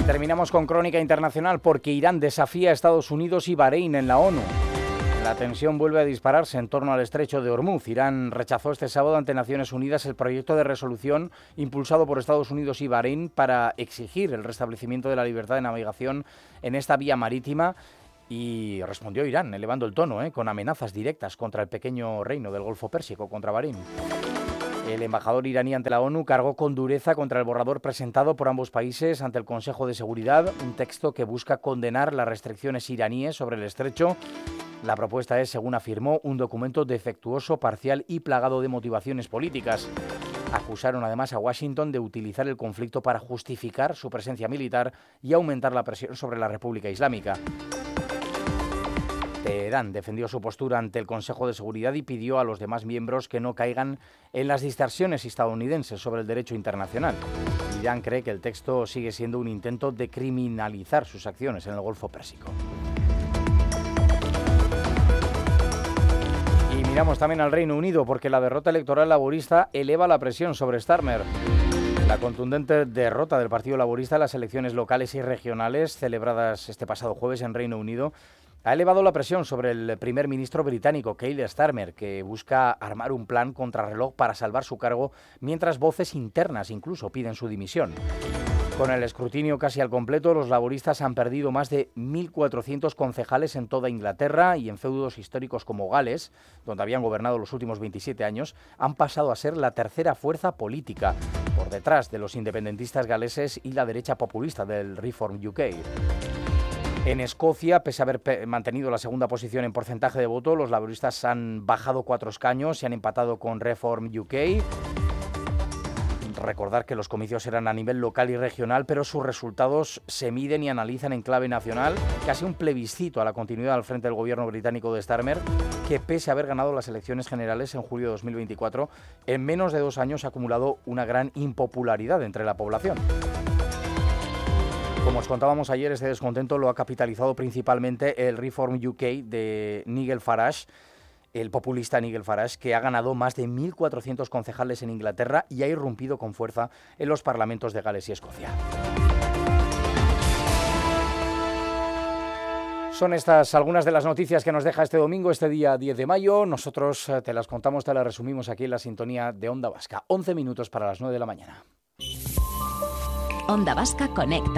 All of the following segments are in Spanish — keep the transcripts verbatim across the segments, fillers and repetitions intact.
Terminamos con crónica internacional porque Irán desafía a Estados Unidos y Bahrein en la ONU. La tensión vuelve a dispararse en torno al estrecho de Hormuz. Irán rechazó este sábado ante Naciones Unidas el proyecto de resolución impulsado por Estados Unidos y Bahrein para exigir el restablecimiento de la libertad de navegación en esta vía marítima. Y respondió Irán, elevando el tono, ¿eh? con amenazas directas contra el pequeño reino del Golfo Pérsico, contra Bahrein. El embajador iraní ante la ONU cargó con dureza contra el borrador presentado por ambos países ante el Consejo de Seguridad, un texto que busca condenar las restricciones iraníes sobre el estrecho. La propuesta es, según afirmó, un documento defectuoso, parcial y plagado de motivaciones políticas. Acusaron además a Washington de utilizar el conflicto para justificar su presencia militar y aumentar la presión sobre la República Islámica. Teherán defendió su postura ante el Consejo de Seguridad y pidió a los demás miembros que no caigan en las distorsiones estadounidenses sobre el derecho internacional. Irán cree que el texto sigue siendo un intento de criminalizar sus acciones en el Golfo Pérsico. Y miramos también al Reino Unido porque la derrota electoral laborista eleva la presión sobre Starmer. La contundente derrota del Partido Laborista en las elecciones locales y regionales celebradas este pasado jueves en Reino Unido ha elevado la presión sobre el primer ministro británico, Keir Starmer, que busca armar un plan contrarreloj para salvar su cargo, mientras voces internas incluso piden su dimisión. Con el escrutinio casi al completo, los laboristas han perdido más de mil cuatrocientos concejales en toda Inglaterra y en feudos históricos como Gales, donde habían gobernado los últimos veintisiete años, han pasado a ser la tercera fuerza política, por detrás de los independentistas galeses y la derecha populista del Reform U K. En Escocia, pese a haber mantenido la segunda posición en porcentaje de voto, los laboristas han bajado cuatro escaños y han empatado con Reform U K. Recordar que los comicios eran a nivel local y regional, pero sus resultados se miden y analizan en clave nacional. Casi un plebiscito a la continuidad al frente del gobierno británico de Starmer, que pese a haber ganado las elecciones generales en julio de dos mil veinticuatro, en menos de dos años ha acumulado una gran impopularidad entre la población. Como os contábamos ayer, este descontento lo ha capitalizado principalmente el Reform U K de Nigel Farage, el populista Nigel Farage, que ha ganado más de mil cuatrocientos concejales en Inglaterra y ha irrumpido con fuerza en los parlamentos de Gales y Escocia. Son estas algunas de las noticias que nos deja este domingo, este día diez de mayo. Nosotros te las contamos, te las resumimos aquí en la sintonía de Onda Vasca. once minutos para las nueve de la mañana. Onda Vasca Conecta.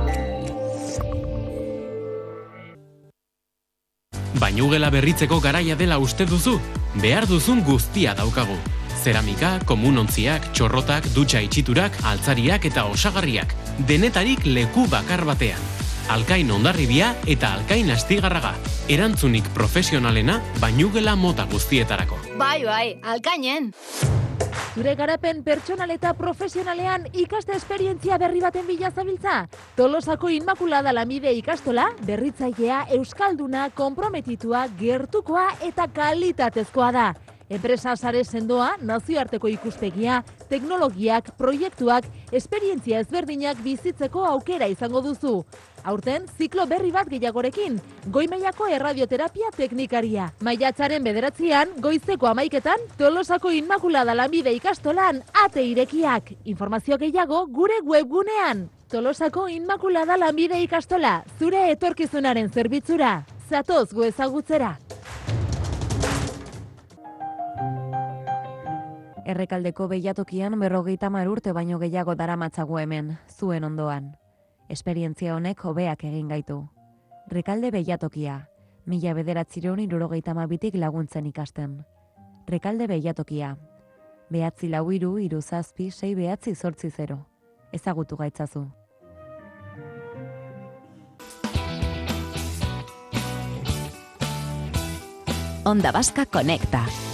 Bainugela berritzeko garaia dela uste duzu? Behar duzun guztia daukagu. Zeramika, komunontziak, txorrotak, dutxa itxiturak, altzariak eta osagarriak. Denetarik leku bakar batean. Alkain Hondarribia eta Alkain Astigarraga. Erantzunik profesionalena bainugela mota guztietarako. Bai, bai, Alkainen! Zure garapen pertsonal eta profesionalean ikaste esperientzia berri baten bila zabiltza? Tolosako Inmaculada Lanbide ikastola, berritzailea, euskalduna, konprometitua, gertukoa eta kalitatezkoa da. Enpresa sare sendoa, nazioarteko ikuspegia, teknologiak, proiektuak, esperientzia ezberdinak bizitzeko aukera izango duzu. Aurten, ziklo berri bat gehiagorekin, goi-mailako erradioterapia teknikaria. Maiatzaren bederatzian, goizeko amaiketan, Tolosako Inmaculada Lanbide ikastolan ate irekiak. Informazio gehiago gure webgunean. Tolosako Inmaculada Lanbide ikastola, zure etorkizunaren zerbitzura. Zatoz gu ezagutzera. Errekaldeko behiatokian berrogeita hamar urte baino gehiago daramatzagu hemen, zuen ondoan. Esperientzia honek hobeak egin gaitu. Rekalde behiatokia, mila bederatzireun hirurogeita hamabitik laguntzen ikasten. Rekalde behiatokia, behatzi lau hiru, hiru zazpi, sei behatzi zortzi zero. Ezagutu gaitzazu. Onda Vasca Conecta.